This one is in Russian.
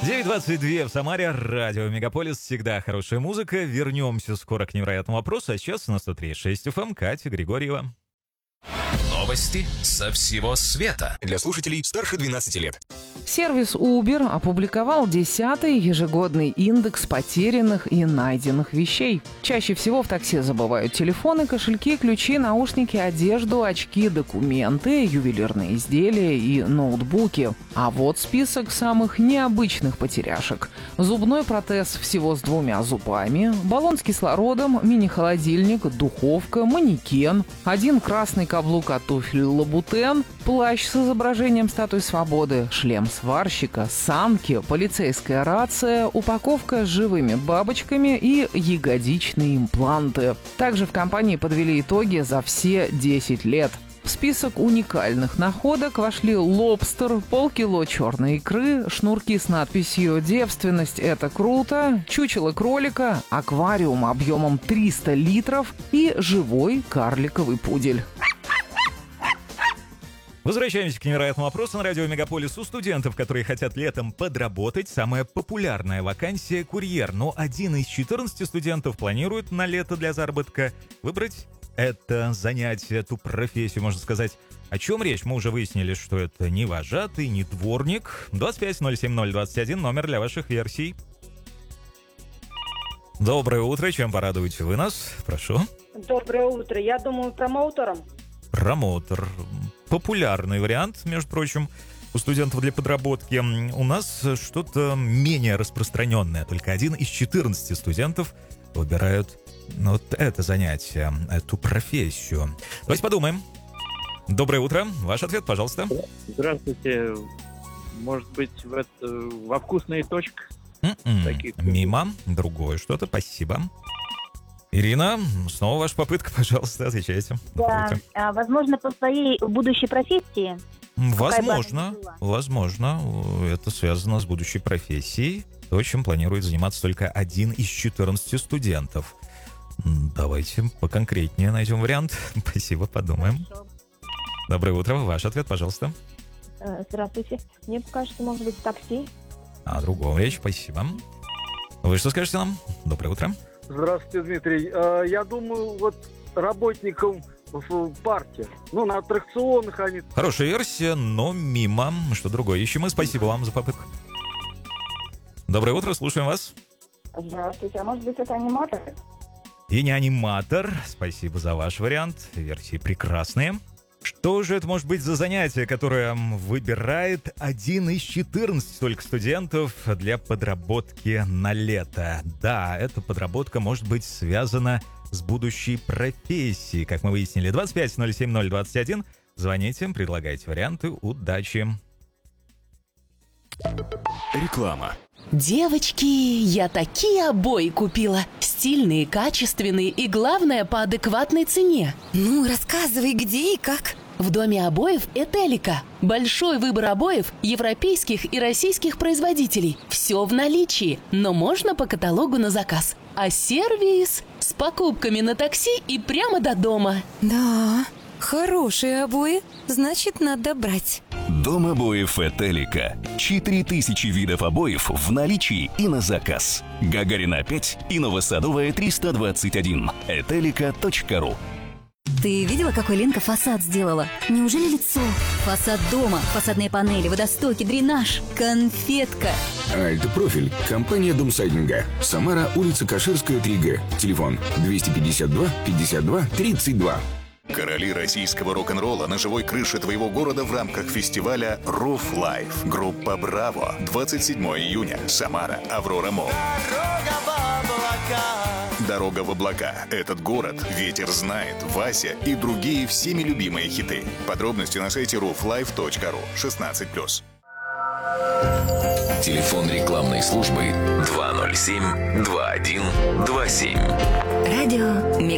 9:22 в Самаре. Радио Мегаполис. Всегда хорошая музыка. Вернемся скоро к невероятному вопросу. А сейчас на 103.6 FM Катя Григорьева. Новости со всего света. Для слушателей старше 12 лет. Сервис Uber опубликовал 10-й ежегодный индекс потерянных и найденных вещей. Чаще всего в такси забывают телефоны, кошельки, ключи, наушники, одежду, очки, документы, ювелирные изделия и ноутбуки. А вот список самых необычных потеряшек. Зубной протез всего с 2 зубами, баллон с кислородом, мини-холодильник, духовка, манекен, 1 красный каблук от туфель Лабутен, плащ с изображением статуи свободы, шлем сварщика, санки, полицейская рация, упаковка с живыми бабочками и ягодичные импланты. Также в компании подвели итоги за все 10 лет. В список уникальных находок вошли лобстер, полкило черной икры, шнурки с надписью «Девственность – это круто», чучело кролика, аквариум объемом 300 литров и живой карликовый пудель. Возвращаемся к невероятному вопросу на радио Мегаполис. У студентов, которые хотят летом подработать, самая популярная вакансия — курьер. Но один из 14 студентов планирует на лето для заработка выбрать это занятие, эту профессию, можно сказать. О чем речь? Мы уже выяснили, что это не вожатый, не дворник. 25-07-021, номер для ваших версий. Доброе утро, чем порадуете вы нас? Прошу. Доброе утро. Я думаю, промоутером. Промоутер. Популярный вариант, между прочим, у студентов для подработки. У нас что-то менее распространенное. Только один из 14 студентов выбирают вот это занятие, эту профессию. Давайте подумаем. Доброе утро. Ваш ответ, пожалуйста. Здравствуйте. Может быть, во вкусная точка? Мимо. Другое что-то. Спасибо. Ирина, снова ваша попытка, пожалуйста, отвечайте. Да, возможно, по своей будущей профессии. Возможно, это связано с будущей профессией, то, чем планирует заниматься только один из 14 студентов. Давайте поконкретнее найдем вариант. Спасибо, подумаем. Хорошо. Доброе утро, ваш ответ, пожалуйста. Здравствуйте. Мне кажется, может быть, такси. Другого речь, спасибо. Вы что скажете нам? Доброе утро. Здравствуйте, Дмитрий. Я думаю, вот работникам в парке, на аттракционах они... Хорошая версия, но мимо. Что другое ищем, и спасибо вам за попытку. Доброе утро, слушаем вас. Здравствуйте. А может быть, это аниматор? И не аниматор. Спасибо за ваш вариант. Версии прекрасные. Что же это может быть за занятие, которое выбирает один из 14 только студентов для подработки на лето? Да, эта подработка может быть связана с будущей профессией, как мы выяснили. 25-07-021. Звоните, предлагайте варианты. Удачи! Реклама. Девочки, я такие обои купила. Стильные, качественные и, главное, по адекватной цене. Ну, рассказывай, где и как. В доме обоев «Этелика». Большой выбор обоев европейских и российских производителей. Все в наличии, но можно по каталогу на заказ. А сервис с покупками на такси и прямо до дома. Да, хорошие обои, значит, надо брать. Дом обоев «Этелика». 4000 видов обоев в наличии и на заказ. Гагарина 5 и Новосадовая 321. Этелика.ру. Ты видела, какой Ленка фасад сделала? Неужели лицо? Фасад дома, фасадные панели, водостоки, дренаж. Конфетка. Альт-профиль. Компания Домсайдинга. Самара, улица Каширская, 3Г. Телефон 252 52 32. Короли российского рок-н-ролла на живой крыше твоего города в рамках фестиваля Roof Life. Группа «Браво». 27 июня. Самара. Аврора Молл. Дорога в облака. Этот город ветер знает, Вася и другие всеми любимые хиты. Подробности на сайте rooflife.ru. 16+. Телефон рекламной службы 207 21 27. Радио